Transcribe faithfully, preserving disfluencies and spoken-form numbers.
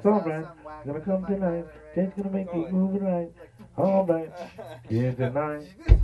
It's alright. Gonna come tonight. Jay's gonna make you move it right. Alright. Here tonight.